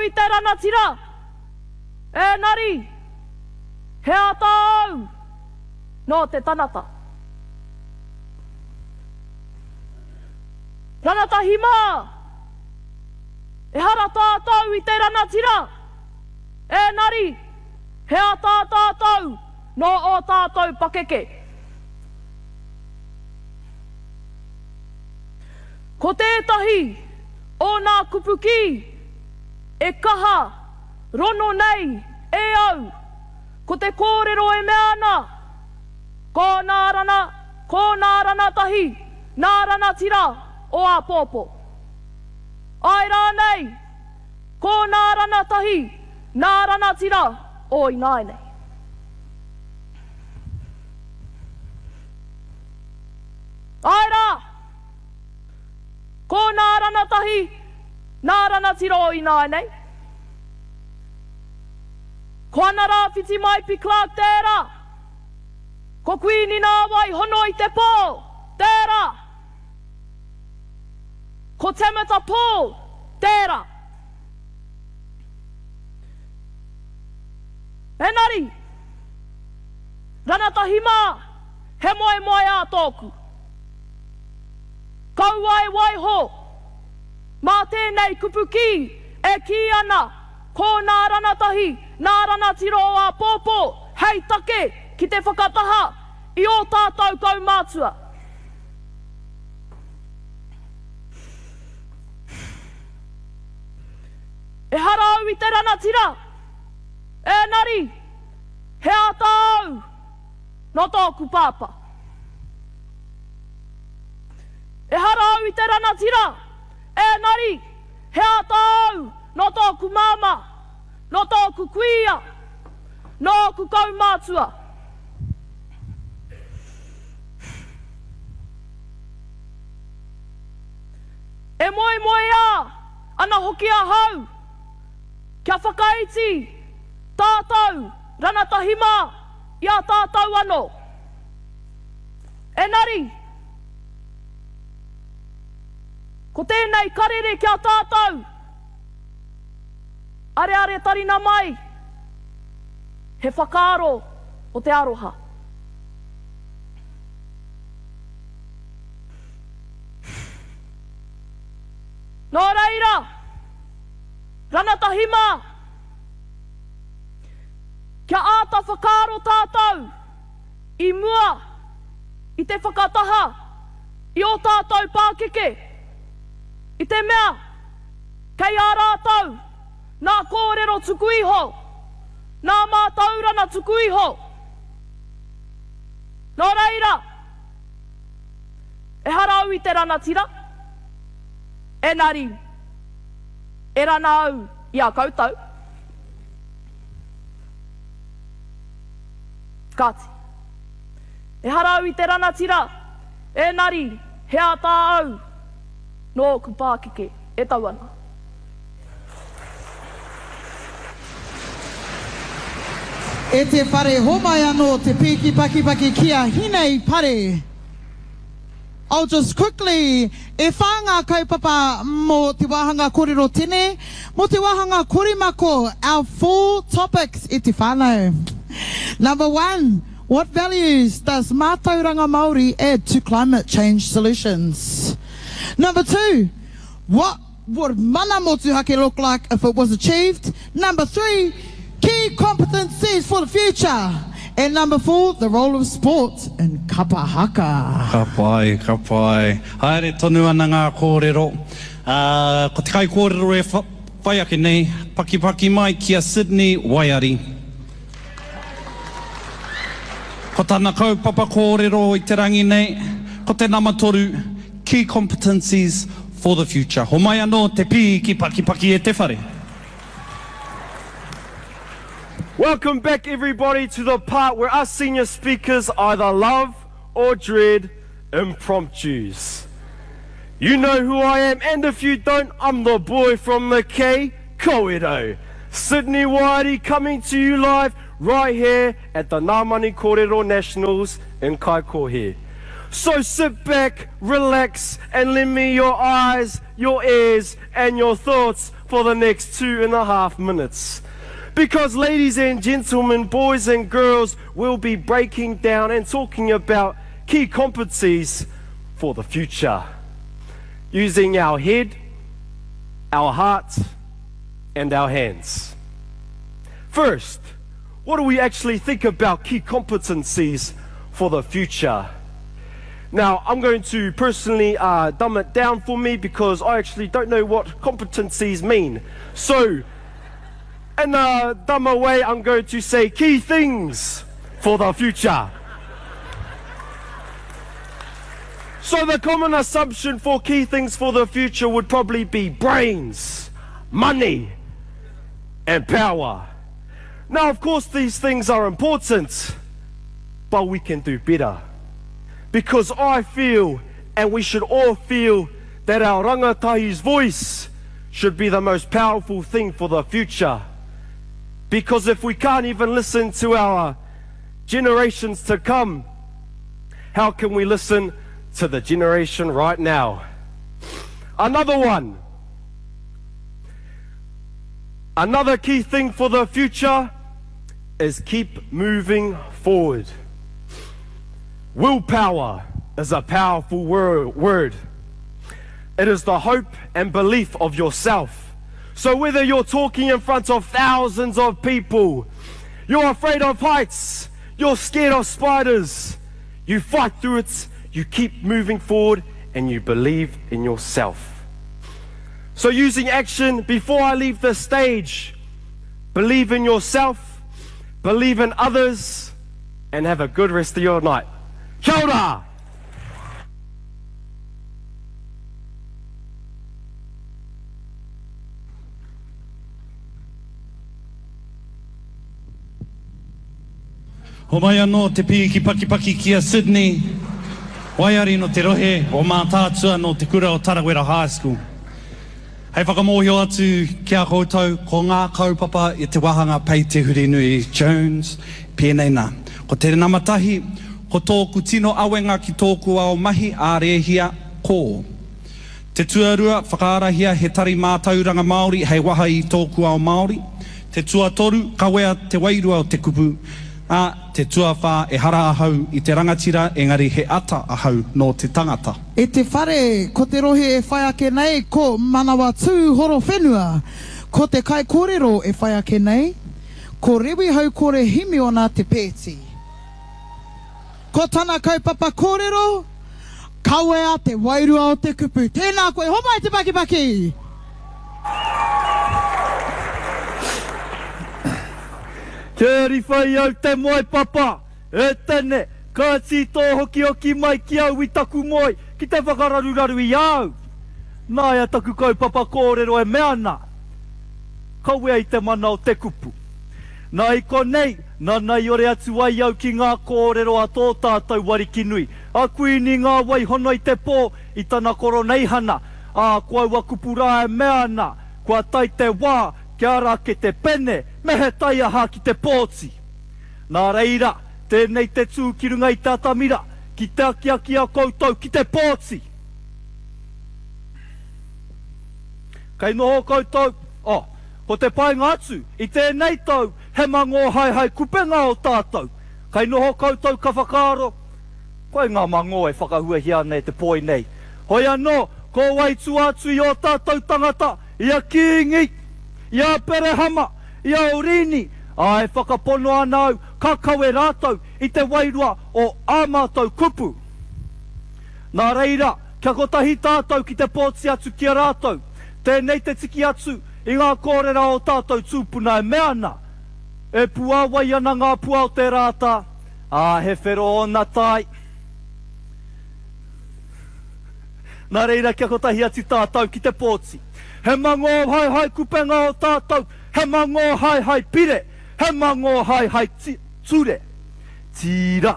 I te ranatira. Nari, he atau no te tanata. Ranata hima, e hara tātou I te ranatira. Nari, he ata tātou no o tātou pakeke. Ko tētahi o nā kupuki e kaha rono nei e au. Ko te kōrero e mea ana. Ko nā rana tahi, nā rana tira o a pōpō. Ai rānei, ko nā rana tahi, nā rana tira o inainei. Ai rā, ko nā rana tahi, nā rana tira o inainei. Ko ana rā whiti mai pi Clark tērā. Ko kuini nā wai hono I te pō tērā. Ko temata Paul tērā. Enari, ranata hima, he moe moe a tōku. Kau ai waiho, mā tēnei kupuki e ki ana, ko nā ranatahi, nā ranatiro o a pōpō, hei take ki te whakataha I o tātou kau mātua. E harau I te ranatira, nari, he atau no tōku pāpa. E harau I te ranatira, nari, he atau no tōku māma, no tōku kuia, no ku kaumātua. E moe moe a, ana hoki a hau, kia whakaiti, tātou, ranatahima, I a tātou ano. Nari, ko tēnei karere kia tātou, are tarina mai, he whakaaro o te aroha. Nō reira, ranatahima, kia āta whakaaro tātou, I mua, I te whakataha, I o tātou pākeke, I te mea, kei ā rātou, nā kōrero tuku iho, nā mātaurana tuku iho. Nō reira, e harau I te ranatira, nari, e rana au I a koutou. Kāti, e harau I te ranatira, nari, he ata au, no ku pākeke, e tau ana. E te whare homai anō te piki paki kia hinei pare. I'll just quickly, e whanga kaupapa mō te wāhanga kōrero tene, mō te wāhanga korimako, our 4 topics e te whānau. Number 1, what values does mātauranga Māori add to climate change solutions? Number 2, what would mana motuhake look like if it was achieved? Number 3, key competencies for the future. And number 4, the role of sport in kapahaka. Ka pai. Haere tonu ana ngā kōrero. Ko te kai kōrero e whai ake nei, paki mai kia Sydney Waiari. Ko tāna kaupapa kōrero I te rangi nei, ko te namatoru, key competencies for the future. Ho mai anō te piki paki e te whare. Welcome back everybody to the part where us senior speakers either love or dread impromptus. You know who I am, and if you don't, I'm the boy from Mackay, Koedo. Sydney Waiari coming to you live right here at the Ngā Mani Kōrero Nationals in Kaikohe. So sit back, relax, and lend me your eyes, your ears, and your thoughts for the next 2.5 minutes. Because, ladies and gentlemen, boys and girls, we'll be breaking down and talking about key competencies for the future, using our head, our heart, and our hands. First, what do we actually think about key competencies for the future? Now, I'm going to personally dumb it down for me because I actually don't know what competencies mean. So, in a dumber way, I'm going to say key things for the future. So the common assumption for key things for the future would probably be brains, money, and power. Now, of course, these things are important, but we can do better. Because I feel, and we should all feel, that our rangatahi's voice should be the most powerful thing for the future. Because if we can't even listen to our generations to come, how can we listen to the generation right now? Another one. Another key thing for the future is keep moving forward. Willpower is a powerful word. It is the hope and belief of yourself. So whether you're talking in front of thousands of people, you're afraid of heights, you're scared of spiders, you fight through it, you keep moving forward, and you believe in yourself. So using action before I leave the stage, believe in yourself, believe in others, and have a good rest of your night. Kia ora! Ho mai anō te piki paki kia Sydney. Waiari no te rohe o mā tātua no te kura o Tarawera High School. Hei whakamōhio atu kia koutou ko ngā kaupapa i te wahanga pei te huri nui Jones, pēnei nā. Ko te namatahi, ko tōku tino awenga ki tōku ao mahi ārehia kō. Te tuarua whakaarahia he tari mātauranga Māori hei waha i tōku ao Māori. Te tuatoru kawea te wairua o te kupu. A te tuawha e hara ahau i te rangatira, engari he ata ahau no te tangata. E te whare, ko te rohe e whai ake nei, ko manawa tū horo whenua. Ko te kai kōrero e whai ake nei, ko rewi hau kore himi o nā te pēti. Ko tana kaupapa kōrero, kawea te wairua o te kupu. Tēnā koe, homai te paki. Kia riwhai au te moe papa, e tene, ka tito hoki mai ki au i taku moe, ki te whakararuraru i au. Nā ia taku kaupapa kōrero e meana, kawea i te mana o te kupu. Nā i konei, nā nei ore atu ai au ki ngā kōrero a tō tātou warikinui. A kuini ngā wai hono i te pō, i tana koroneihana, a kua ua kupura e meana, kua tai te wā, kia ara ke te pene, me he tai aha ki te pōti. Nā reira, tēnei te tūkirunga i tātamira, ki te aki a koutou ki te pōti. Kei noho koutou, ko te painga atu, i tēnei tau, he mango hai kupenga o tātou. Kei noho koutou ka whakaro, koe ngā mango e whakahua hia nei te poi nei. Hoi anō, ko wai tu atu i o tātou tangata, ia kingi, ia perehama, ia urini, a e whakapono anau, ka kawe rātou, i te wairua o āmātou kupu. Nā reira, kia kotahi tātou ki te pōti atu kia rātou, tēnei te tiki atu, i ngā kōrera o tātou tūpuna e meana, e puawai ana ngā pua o te rāta, a he whero o nā tai. Nā reira, kia kotahi atu tātou ki te pōti. He mango hai kupenga o tātou, he mango hai pire, he mango hai ture. Tira,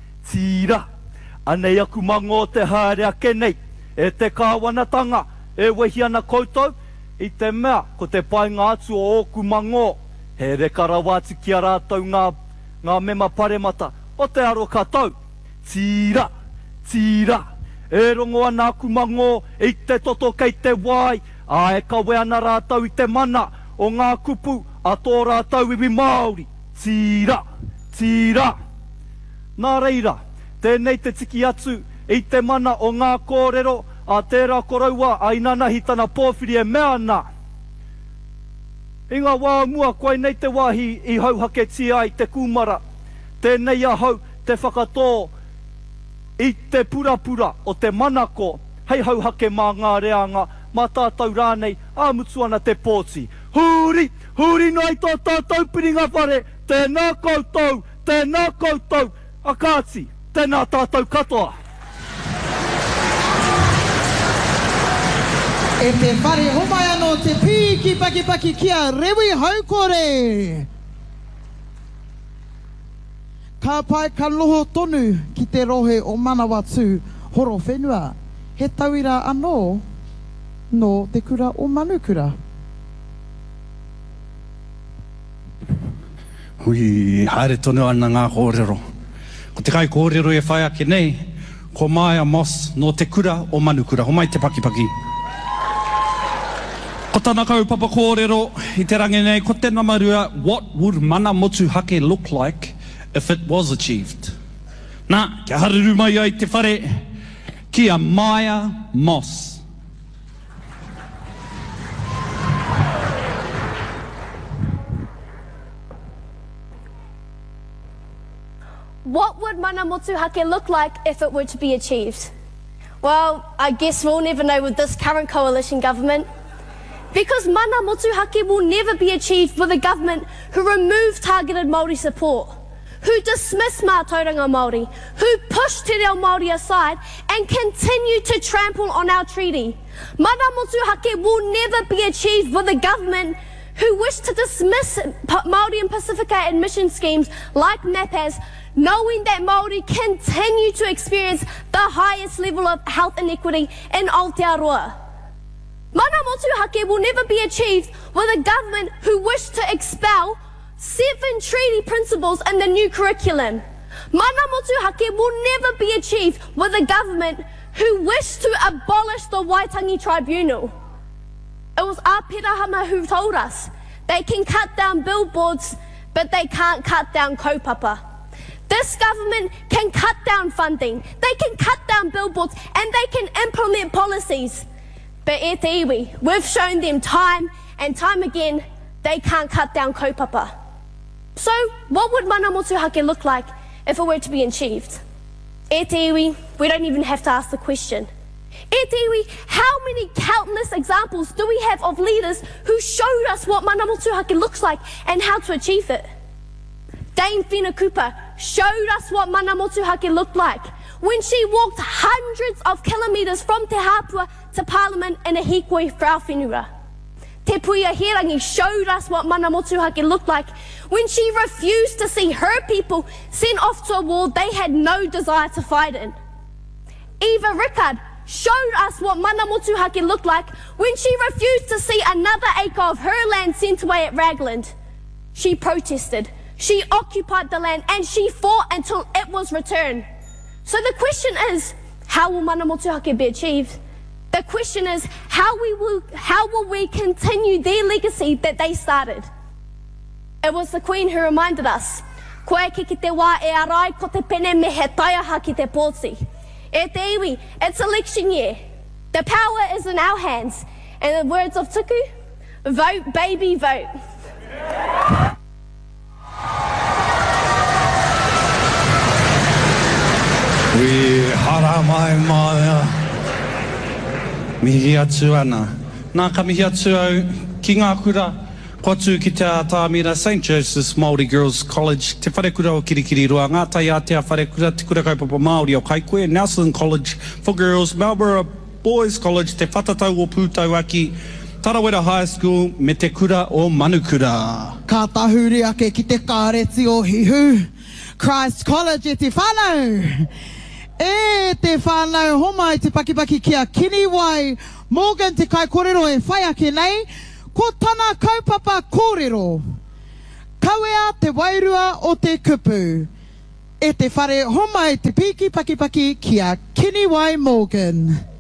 anei aku mango te haere ake nei, e te kāwanatanga, e wehi ana koutou, i te mea, ko te painga atu o oku mango, he rekarawātu ki a rātou ngā mema paremata, o te aro katau. Tira, tira. E rongo ana aku mango i te toto kei te wai, a e kawe ana rātau i te mana o ngā kupu a tō rātau iwi Māori. Tira, tira. Nā reira, tēnei te tiki atu i te mana o ngā kōrero a tērā koraua a inanahi tana pōwhiri e mea nā. I ngā wā mua koe nei te wāhi i hauhake tia i te kūmara. Tēnei a hau te whakatō i te purapura o te manako, hei hauhake mā ngā reanga, mā tātou rānei, āmutu ana te pōti. Huri, huri nei tō tātou piringa whare, tēnā koutou, a kāti, tēnā tātou katoa. E te whare homai anō te piki paki kia rewi haukore. Ka pai ka loho tonu ki te rohe o Manawatu horo whenua. He tauira anō no te kura o Manukura. Hui, haere tonu ana ngā kōrero. Ko te kai kōrero e whai ake nei, ko Maya Moss no te kura o Manukura. Homai te paki. Ko tāna kaupapa kōrero i te rangi nei, ko te namarua, what would mana motuhake look like if it was achieved? Nā, kia hariru mai ai te whare, kia Maya Moss. What would mana motuhake look like if it were to be achieved? Well, I guess we'll never know with this current coalition government. Because mana motuhake will never be achieved with a government who remove targeted Māori support, who dismiss mātauranga Māori, who push te reo Māori aside and continue to trample on our treaty. Mana motuhake will never be achieved with a government who wish to dismiss Māori and Pacifica admission schemes like MAPAS, knowing that Māori continue to experience the highest level of health inequity in Aotearoa. Mana motuhake will never be achieved with a government who wish to expel 7 treaty principles in the new curriculum. Mana motuhake will never be achieved with a government who wish to abolish the Waitangi Tribunal. It was our Pirahama who told us they can cut down billboards, but they can't cut down kaupapa. This government can cut down funding, they can cut down billboards, and they can implement policies. But e te iwi, we've shown them time and time again, they can't cut down kaupapa. So, what would mana motuhake look like if it were to be achieved? E te iwi, we don't even have to ask the question. E te iwi, how many countless examples do we have of leaders who showed us what mana motuhake looks like and how to achieve it? Dame Whina Cooper showed us what mana motuhake looked like when she walked hundreds of kilometres from Te Hapua to Parliament in a hikoi for our whenua. Te Puia Herangi showed us what mana motuhake looked like when she refused to see her people sent off to a war they had no desire to fight in. Eva Rickard showed us what mana motuhake looked like when she refused to see another acre of her land sent away at Ragland. She protested, she occupied the land, and she fought until it was returned. So the question is, how will mana motuhake be achieved? The question is, how will we continue their legacy that they started? It was the Queen who reminded us, koe ki te wā e arai ko te pene me he taiaha ki te pōti. E te iwi, it's election year. The power is in our hands. In the words of Tuku, vote baby vote. Ui, hara mai mai. Mihi atu ana. Nā ka mihi atu au ki ngā kura, ko atu ki te Tāmira St. Joseph's Māori Girls College, te wharekura o Kirikiri Rua, ngā tai a te wharekura, te kura kaupapa Māori o Kaikoe, Nelson College for Girls, Marlborough Boys College, te whatatau o Pūtauaki, Tarawera High School, me te kura o Manukura. Ka tahuri ake ki te kāreti o Hihu, Christ College e te whanau. E te whanau homai te pakipaki kia Kiniwai, Morgan te kai kōrero e whai ake nei, ko tana kaupapa kōrero. Kauea te wairua o te kupu. E te whare homai te piki pakipaki kia Kini Wai Morgan.